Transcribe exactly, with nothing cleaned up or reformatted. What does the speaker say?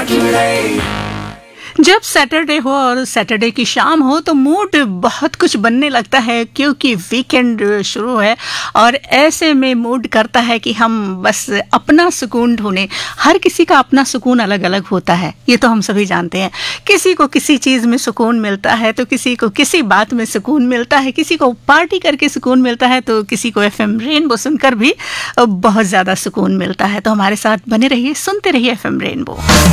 जब सैटरडे हो और सैटरडे की शाम हो तो मूड बहुत कुछ बनने लगता है, क्योंकि वीकेंड शुरू है और ऐसे में मूड करता है कि हम बस अपना सुकून ढूंढें। हर किसी का अपना सुकून अलग अलग होता है, ये तो हम सभी जानते हैं। किसी को किसी चीज़ में सुकून मिलता है तो किसी को किसी बात में सुकून मिलता है, किसी को पार्टी करके सुकून मिलता है तो किसी को एफ एम रेनबो सुनकर भी बहुत ज़्यादा सुकून मिलता है। तो हमारे साथ बने रहिए, सुनते रहिए एफ एम रेनबो।